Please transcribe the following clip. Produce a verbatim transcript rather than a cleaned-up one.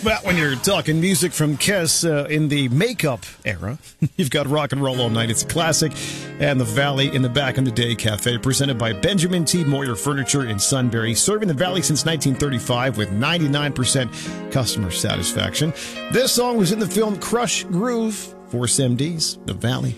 Well, when you're talking music from Kiss uh, in the makeup era, you've got Rock and Roll All Night. It's a classic. And The Valley in the Back in the Day Cafe, presented by Benjamin T. Moyer Furniture in Sunbury, serving the Valley since nineteen thirty-five with ninety-nine percent customer satisfaction. This song was in the film Crush Groove, Force M Ds, The Valley.